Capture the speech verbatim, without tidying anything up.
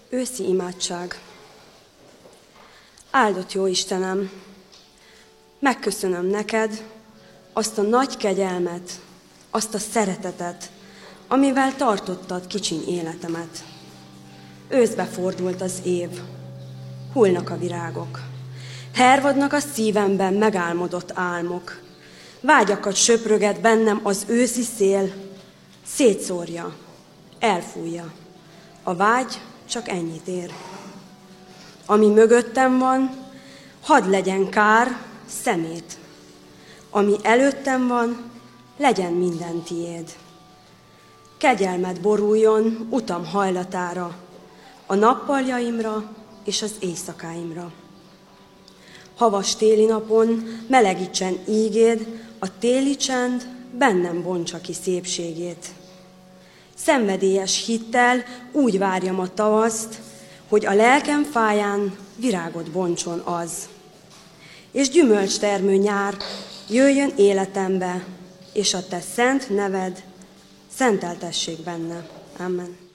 Őszi imádság. Áldott jó Istenem, megköszönöm neked azt a nagy kegyelmet, azt a szeretetet, amivel tartottad kicsiny életemet. Őszbe fordult az év, hullnak a virágok, hervadnak a szívemben megálmodott álmok, vágyakat söpröget bennem az őszi szél, szétszórja, elfújja. A vágy csak ennyit ér. Ami mögöttem van, hadd legyen kár, szemét. Ami előttem van, legyen minden tiéd. Kegyelmed boruljon utam hajlatára, a nappaljaimra és az éjszakáimra. Havas téli napon melegítsen ígéd, a téli csend bennem bontsa ki szépségét. Szenvedélyes hittel úgy várjam a tavaszt, hogy a lelkem fáján virágot bontson az. És gyümölcstermő nyár jöjjön életembe, és a te szent neved szenteltessék benne. Amen.